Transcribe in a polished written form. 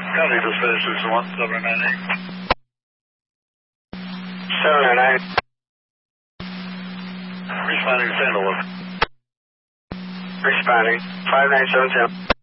Copy, dispatch 601, 798. 798. Responding to Sandalwood. Responding. 5972.